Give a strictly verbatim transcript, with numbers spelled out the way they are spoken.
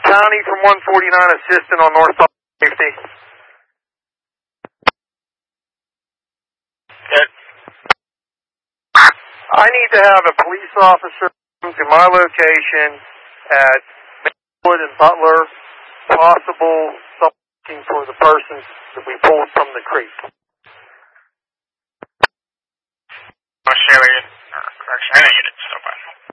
County from one forty-nine assistant on North fifty. Good. I need to have a police officer come to my location at Maywood and Butler, possible looking for the persons that we pulled from the creek. I'll share with you. Uh, correction. I know you